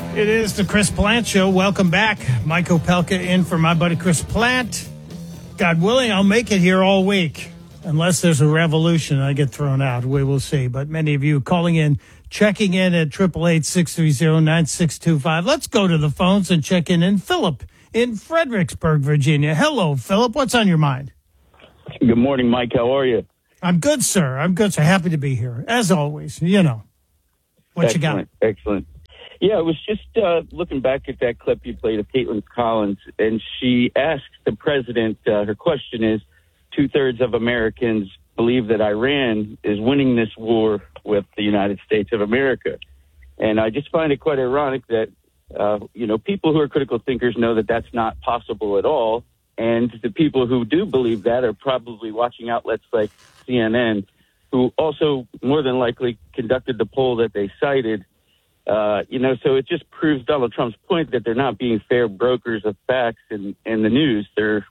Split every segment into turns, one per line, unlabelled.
It is the Chris Plant Show. Welcome back. Mike Opelka in for my buddy Chris Plant. God willing, I'll make it here all week. Unless there's a revolution, I get thrown out. We will see. But many of you calling in, checking in at 888-630-9625. Let's go to the phones and check in Philip in Fredericksburg, Virginia. Hello, Philip. What's on your mind?
Good morning, Mike. How are you?
I'm good, sir. I'm good, sir. Happy to be here. As always, you know. What you got?
Excellent. Yeah, I was just looking back at that clip you played of Caitlin Collins, and she asked the president, her question is, 2/3 of Americans believe that Iran is winning this war with the United States of America. And I just find it quite ironic that, people who are critical thinkers know that that's not possible at all. And the people who do believe that are probably watching outlets like CNN, who also more than likely conducted the poll that they cited. So it just proves Donald Trump's point that they're not being fair brokers of facts in the news. They're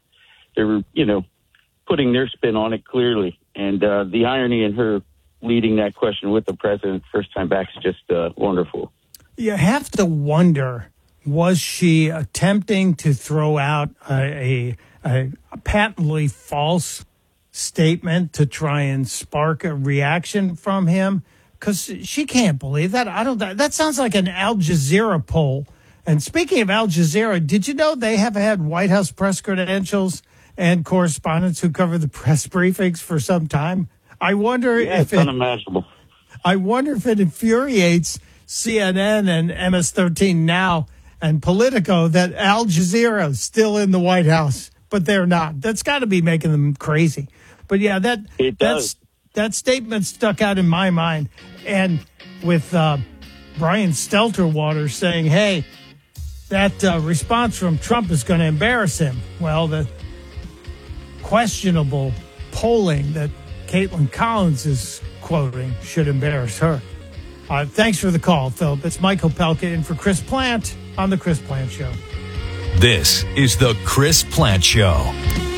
putting their spin on it clearly. And the irony in her leading that question with the president first time back is just wonderful.
You have to wonder, was she attempting to throw out a patently false statement to try and spark a reaction from him? Because she can't believe that. That sounds like an Al Jazeera poll. And speaking of Al Jazeera, did you know they have had White House press credentials and correspondents who cover the press briefings for some time? I wonder if
it's unimaginable.
I wonder if it infuriates CNN and MS-13 Now and Politico that Al Jazeera is still in the White House, but they're not. That's got to be making them crazy. But yeah, that statement stuck out in my mind. And with Brian Stelterwater saying, hey, that response from Trump is going to embarrass him. Well, the questionable polling that Caitlin Collins is quoting should embarrass her. Thanks for the call, Philip. It's Mike Opelka in for Chris Plant on The Chris Plant Show.
This is The Chris Plant Show.